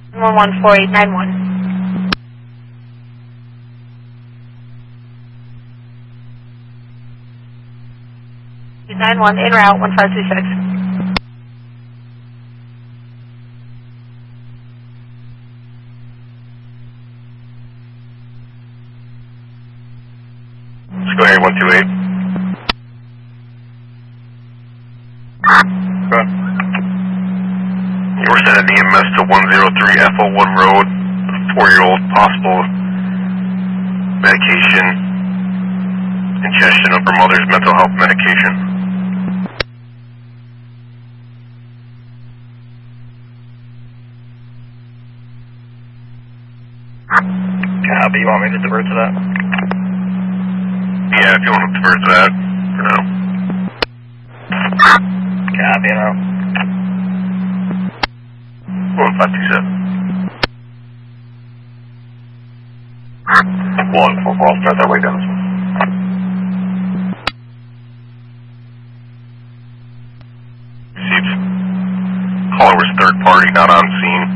114891. 91 en route 1526. Let's go ahead, 128. Good. We're sending EMS to 103 FO1 Road, 4-year-old, possible medication, ingestion of her mother's mental health medication. Copy, you want me to divert to that? Yeah, if you want to divert to that, for now. Copy, now. 1527. 144, I'll start that way down. Received. Caller was third party, not on scene.